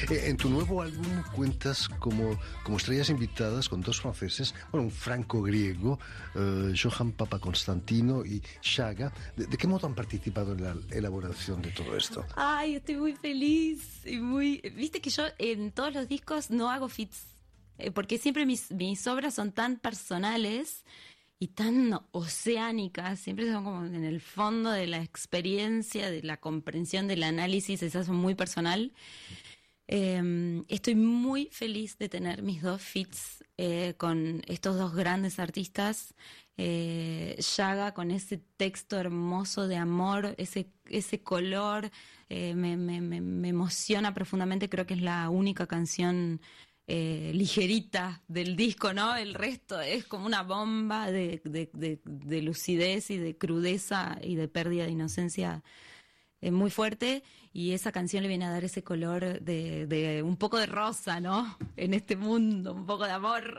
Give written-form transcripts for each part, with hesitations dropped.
En tu nuevo álbum cuentas como estrellas invitadas con dos franceses, bueno, un franco-griego, Johann Papa Constantino y Shaga. ¿De qué modo han participado en la elaboración de todo esto? Ay, estoy muy feliz y muy... Viste que yo en todos los discos no hago feats, porque siempre mis obras son tan personales y tan oceánicas, siempre son como en el fondo de la experiencia, de la comprensión, del análisis, es algo muy personal. Estoy muy feliz de tener mis dos feats con estos dos grandes artistas. Shaga con ese texto hermoso de amor, ese color, me emociona profundamente. Creo que es la única canción ligerita del disco, ¿no? El resto es como una bomba de lucidez y de crudeza y de pérdida de inocencia muy fuerte, y esa canción le viene a dar ese color de un poco de rosa, ¿no? En este mundo, un poco de amor.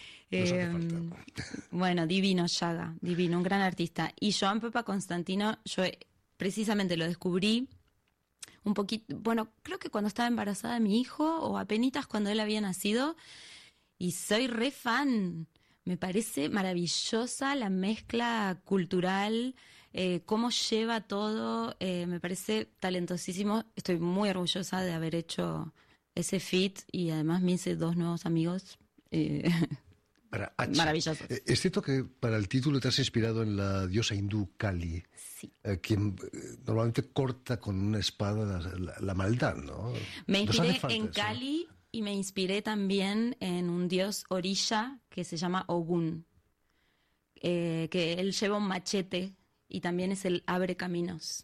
Bueno, divino Shaga, divino, un gran artista. Y Johann Papa Constantino, yo precisamente lo descubrí un poquito, bueno, creo que cuando estaba embarazada de mi hijo, o apenitas cuando él había nacido, y soy re fan. Me parece maravillosa la mezcla cultural, cómo lleva todo, me parece talentosísimo. Estoy muy orgullosa de haber hecho ese feat, y además me hice dos nuevos amigos. Para H. Maravilloso. Es cierto que para el título te has inspirado en la diosa hindú Kali, Sí. Quien normalmente corta con una espada la maldad, ¿no? Me inspiré en Kali y me inspiré también en un dios orilla que se llama Ogun, que él lleva un machete y también es el abre caminos.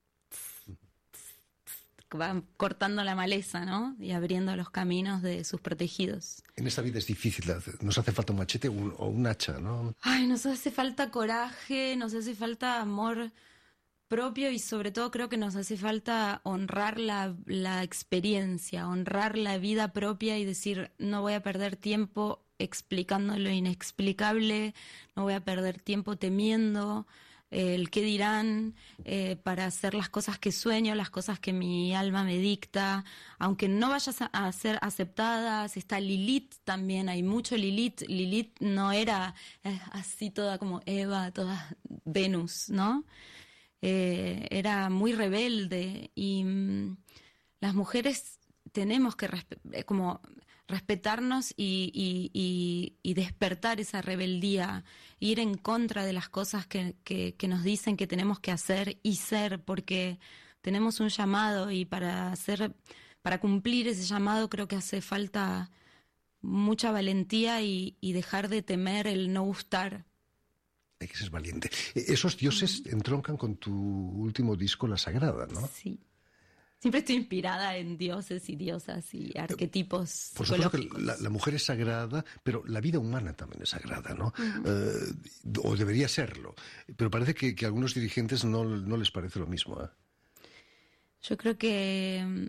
Va cortando la maleza, ¿no? Y abriendo los caminos de sus protegidos. En esta vida es difícil, nos hace falta un machete o un hacha, ¿no? Ay, nos hace falta coraje, nos hace falta amor propio, y sobre todo creo que nos hace falta honrar la experiencia, honrar la vida propia y decir, no voy a perder tiempo explicando lo inexplicable, no voy a perder tiempo temiendo el qué dirán, para hacer las cosas que sueño, las cosas que mi alma me dicta, aunque no vayas a ser aceptadas. Está Lilith también, hay mucho Lilith. Lilith no era así toda como Eva, toda Venus, ¿no? Era muy rebelde, y las mujeres tenemos que como respetarnos y despertar esa rebeldía, ir en contra de las cosas que nos dicen que tenemos que hacer y ser, porque tenemos un llamado, y para cumplir ese llamado creo que hace falta mucha valentía y dejar de temer el no gustar. Hay que ser valiente. Esos dioses entroncan con tu último disco, La Sagrada, ¿no? Sí. Siempre estoy inspirada en dioses y diosas y arquetipos Por supuesto que psicológicos. la mujer es sagrada, pero la vida humana también es sagrada, ¿no? O debería serlo. Pero parece que a algunos dirigentes no les parece lo mismo, ¿eh? Yo creo que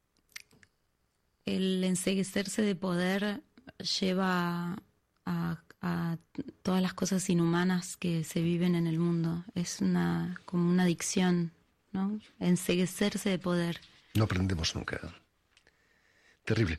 el enceguecerse de poder lleva a todas las cosas inhumanas que se viven en el mundo. Es como una adicción, ¿no? Enceguecerse de poder. No aprendemos nunca. Terrible.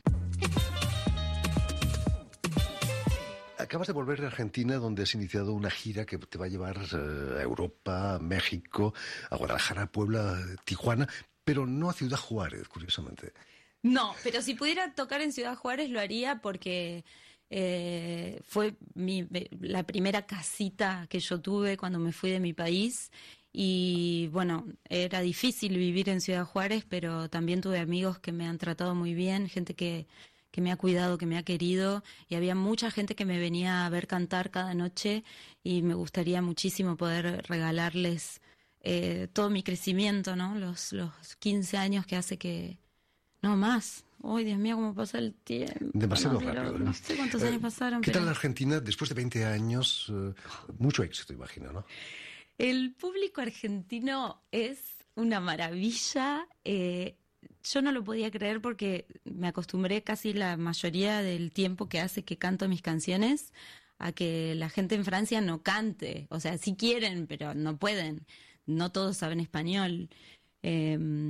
Acabas de volver de Argentina, donde has iniciado una gira que te va a llevar a Europa, a México, a Guadalajara, a Puebla, Tijuana, pero no a Ciudad Juárez, curiosamente. No, pero si pudiera tocar en Ciudad Juárez lo haría, porque fue la primera casita que yo tuve cuando me fui de mi país. Y bueno, era difícil vivir en Ciudad Juárez, pero también tuve amigos que me han tratado muy bien, gente que me ha cuidado, que me ha querido, y había mucha gente que me venía a ver cantar cada noche, y me gustaría muchísimo poder regalarles todo mi crecimiento, ¿no? Los 15 años que hace que... No más. ¡Ay, Dios mío, cómo pasa el tiempo! Demasiado rápido. No sé cuántos años pasaron. ¿Qué tal la Argentina después de 20 años? Mucho éxito, imagino, ¿no? El público argentino es una maravilla. Yo no lo podía creer, porque me acostumbré casi la mayoría del tiempo que hace que canto mis canciones a que la gente en Francia no cante. O sea, sí quieren, pero no pueden. No todos saben español.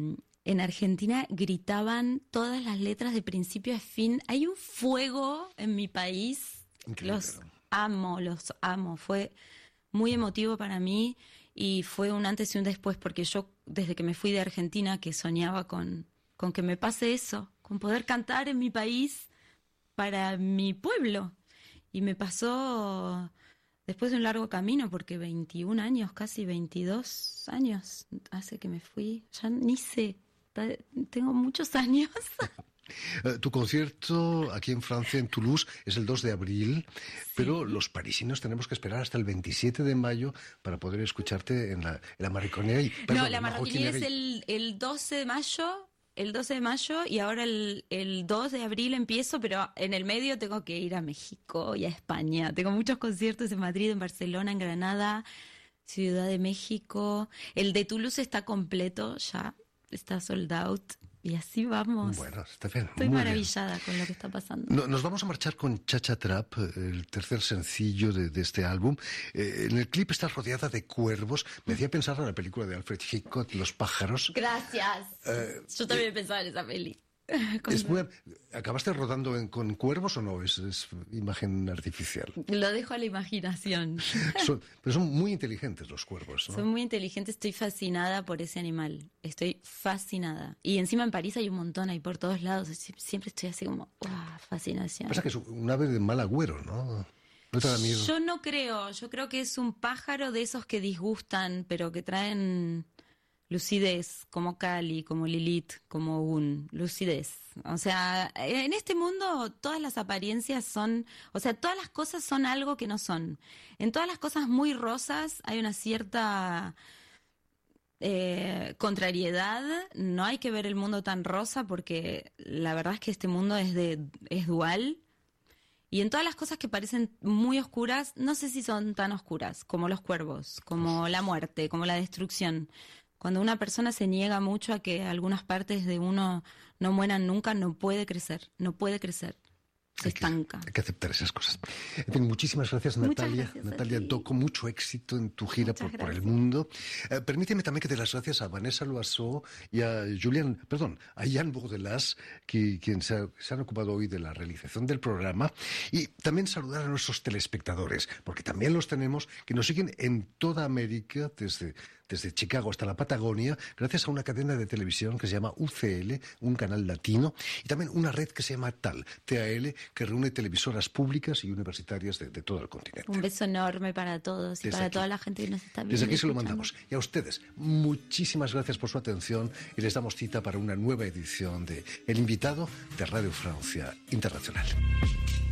en Argentina gritaban todas las letras de principio a fin. Hay un fuego en mi país. Increíble. Los amo. Fue muy emotivo para mí y fue un antes y un después, porque yo desde que me fui de Argentina que soñaba con que me pase eso, con poder cantar en mi país para mi pueblo. Y me pasó después de un largo camino, porque 21 años, casi 22 años hace que me fui. Ya ni sé, tengo muchos años. Tu concierto aquí en Francia, en Toulouse, es el 2 de abril, pero los parisinos tenemos que esperar hasta el 27 de mayo para poder escucharte en la Marroquinerie. No, la Marroquinerie es el 12 de mayo. El 12 de mayo y ahora el 2 de abril empiezo, pero en el medio tengo que ir a México y a España. Tengo muchos conciertos en Madrid, en Barcelona, en Granada, Ciudad de México. El de Toulouse está completo ya, está sold out. Y así vamos. Bueno, está bien. Estoy maravillada con lo que está pasando. Nos vamos a marchar con Cha Cha Trap, el tercer sencillo de este álbum. En el clip estás rodeada de cuervos. Me hacía pensar en la película de Alfred Hitchcock, Los pájaros. Gracias. Yo también pensaba en esa peli. ¿Acabaste rodando con cuervos o no? ¿Es imagen artificial? Lo dejo a la imaginación. Pero son muy inteligentes los cuervos, ¿no? Son muy inteligentes, estoy fascinada por ese animal. Estoy fascinada. Y encima en París hay un montón, hay por todos lados. Siempre estoy así como, fascinación. Pasa que es un ave de mal agüero, ¿no? ¿No te da miedo? Yo no creo. Yo creo que es un pájaro de esos que disgustan, pero que traen lucidez, como Cali, como Lilith, como Un, lucidez. O sea, en este mundo todas las apariencias son, o sea, todas las cosas son algo que no son. En todas las cosas muy rosas hay una cierta contrariedad. No hay que ver el mundo tan rosa porque la verdad es que este mundo es dual. Y en todas las cosas que parecen muy oscuras, no sé si son tan oscuras, como los cuervos, como la muerte, como la destrucción. Cuando una persona se niega mucho a que algunas partes de uno no mueran nunca, no puede crecer, se estanca. Hay que aceptar esas cosas. En fin, muchísimas gracias, Natalia. Gracias, Natalia Doco, mucho éxito en tu gira por el mundo. Permíteme también que dé las gracias a Vanessa Loiseau y a Jan Bourdelas, quien se han ocupado hoy de la realización del programa. Y también saludar a nuestros telespectadores, porque también los tenemos, que nos siguen en toda América, desde Chicago hasta la Patagonia, gracias a una cadena de televisión que se llama UCL, un canal latino, y también una red que se llama TAL, que reúne televisoras públicas y universitarias de todo el continente. Un beso enorme para todos y para toda la gente que nos está viendo. Desde aquí se lo mandamos. Y a ustedes, muchísimas gracias por su atención y les damos cita para una nueva edición de El Invitado de Radio Francia Internacional.